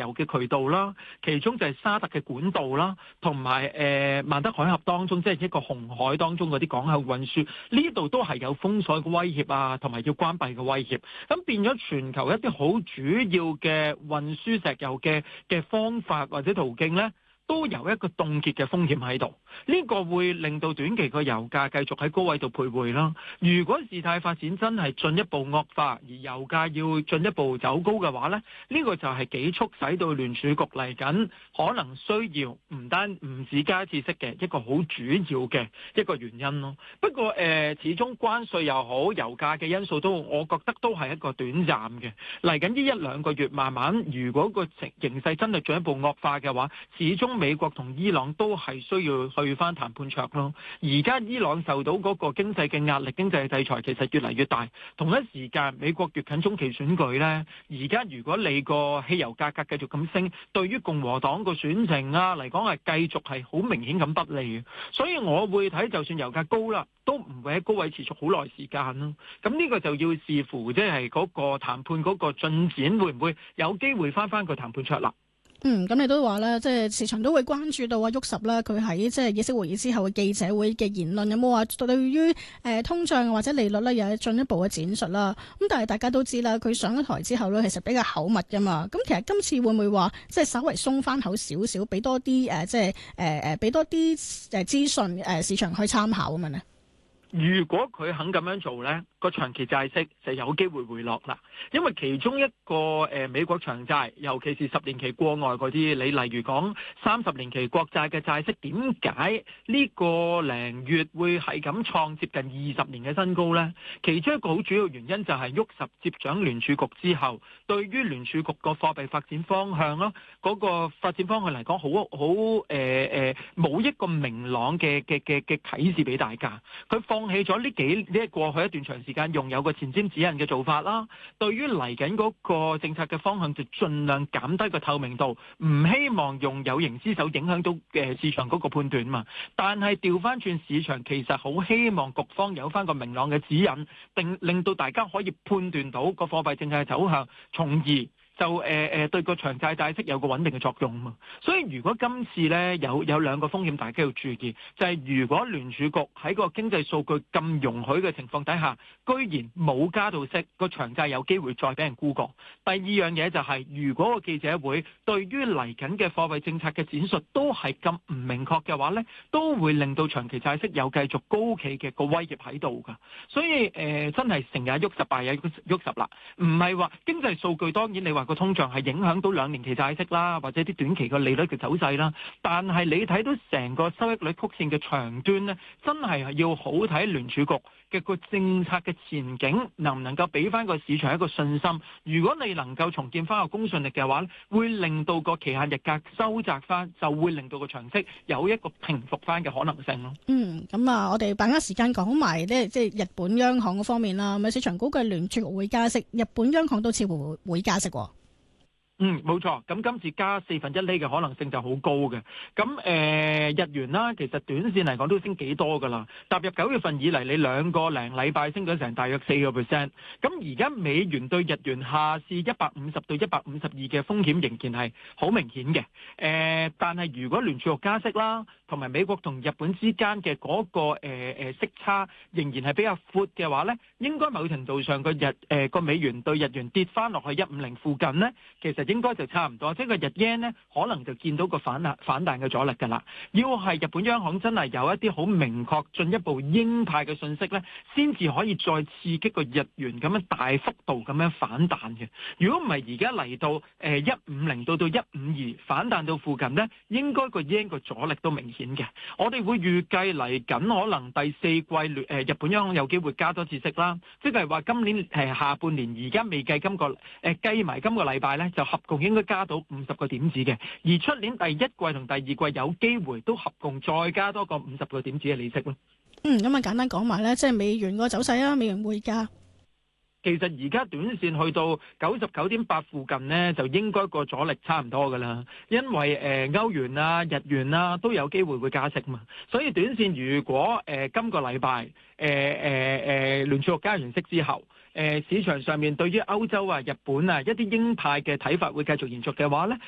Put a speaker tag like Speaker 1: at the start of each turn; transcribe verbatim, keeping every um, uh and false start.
Speaker 1: 油嘅渠道啦，其中就係沙特嘅管道啦，同埋誒曼德海峽當中，即係一個紅海當中嗰啲港口運輸，呢度都係有封鎖嘅威脅啊，同埋要關閉嘅威脅。咁變咗全球一啲好主要嘅運輸石油嘅嘅方法或者途徑咧，都有一個凍結嘅風險喺度，呢個會令到短期個油價繼續喺高位度徘徊啦。如果事態發展真係進一步惡化，而油價要進一步走高嘅話咧，呢個就係幾促使到聯儲局嚟緊可能需要唔單唔止加一次息嘅一個好主要嘅一個原因咯。不過誒，始終關稅又好，油價嘅因素都，我覺得都係一個短暫嘅。嚟緊呢一兩個月，慢慢如果個情形勢真係進一步惡化嘅話，始終美國同伊朗都係需要去翻談判桌咯。而家伊朗受到嗰個經濟嘅壓力、經濟嘅制裁其實越嚟越大。同一時間，美國越近中期選舉呢，而家如果你個汽油價格繼續咁升，對於共和黨個選情啊嚟講係繼續係好明顯咁不利。所以我會睇，就算油價高啦，都唔會喺高位持續好耐時間咯。咁呢個就要視乎即係嗰個談判嗰個進展會唔會有機會翻翻個談判桌啦。
Speaker 2: 嗯，咁你都話咧，即係市場都會關注到啊，沃什啦，佢喺即係議息會議之後嘅記者會嘅言論，有冇話對於誒通脹或者利率咧有進一步嘅展述啦？咁但係大家都知啦，佢上咗台之後咧，其實比較口密噶嘛。咁其實今次會唔會話即係稍微鬆翻口少少，俾多啲誒，即係誒誒，俾多啲誒資訊誒市場去參考咁樣咧？
Speaker 1: 如果佢肯咁樣做呢，個長期債息就有機會回落啦。因為其中一個誒、呃、美國長債，尤其是十年期過外嗰啲，你例如講三十年期國債嘅債息，點解呢個零月會係咁創接近二十年嘅新高呢？其中一個好主要原因就係沃什接掌聯儲局之後，對於聯儲局個貨幣發展方向咯，嗰、那個發展方向嚟講，好好誒誒，冇、呃、一個明朗嘅嘅嘅嘅啟示俾大家。佢放放棄咗呢幾呢過去一段長時間用有個前瞻指引嘅做法啦，對於嚟緊嗰個政策嘅方向就盡量減低個透明度，唔希望用有形之手影響到嘅市場嗰個判斷嘛。但係調翻轉市場其實好希望局方有翻個明朗嘅指引，定令到大家可以判斷到個貨幣政策嘅走向，從而就誒誒、呃、對個長債債息有個穩定嘅作用嘛，所以如果今次咧有有兩個風險，大家要注意，就係、是、如果聯儲局喺個經濟數據咁容許嘅情況底下，居然冇加到息，個長債有機會再俾人沽過。第二樣嘢就係、是，如果個記者會對於嚟緊嘅貨幣政策嘅展述都係咁唔明確嘅話咧，都會令到長期債息有繼續高企嘅個威脅喺度㗎。所以誒、呃，真係成日喐十敗也喐十啦，唔係話經濟數據當然你話個通脹係影響到兩年期債息啦，或者啲短期嘅利率嘅走勢啦。但係你睇到成個收益率曲線嘅長端呢，真係要好睇聯儲局嘅個政策嘅前景能唔能夠俾翻個市場一個信心。如果你能夠重建翻個公信力嘅話，會令到個期限日價收窄翻，就會令到個長息有一個平復翻嘅可能性咯。
Speaker 2: 嗯，咁啊，我哋把握時間講埋咧，即係日本央行嗰方面啦。咁市場估計聯儲局會加息，日本央行都似乎會加息喎。
Speaker 1: 嗯，冇錯。咁今次加四分一厘嘅可能性就好高嘅。咁誒、呃、日元啦，其實短線嚟講都升幾多㗎啦。踏入九月份以嚟，你兩個零禮拜升咗成大約四個 percent。咁而家美元對日元下試一百五十到一百五十二嘅風險仍然係好明顯嘅。誒、呃，但係如果聯儲局加息啦，同埋美國同日本之間嘅嗰、那個誒、呃、息差仍然係比較闊嘅話咧，應該某程度上個日誒個、呃、美元對日元跌翻落去一五零附近咧，其實應該就差唔多，即係個日 yen 咧，可能就見到個反彈反彈嘅阻力㗎啦。要係日本央行真係有一啲好明確進一步鷹派嘅信息咧，先至可以再刺激個日元咁樣大幅度咁樣反彈嘅。如果唔係而家嚟到誒一五零到到一五二反彈到附近咧，應該個 yen 個阻力都明顯嘅。我哋會預計嚟緊可能第四季誒、呃、日本央行有機會加多次息啦，即係話今年誒、呃、下半年而家未計今個誒、呃、計埋今個禮拜咧，就合共應該加到五十個點子嘅，而出年第一季同第二季有機會都合共再加多個五十個點子嘅利息咯。
Speaker 2: 嗯，咁啊簡單講埋咧，即係美元個走勢啊，美元匯價。
Speaker 1: 其實而家短線去到九十九點八附近呢，就應該個阻力差唔多噶啦。因為誒、呃、歐元啊、日元啊都有機會會加息嘛，所以短線如果誒、呃、今個禮拜誒誒誒聯儲局加完息之後，誒、呃、市場上面對於歐洲啊、日本啊一啲鷹派嘅睇法會繼續延續嘅話咧。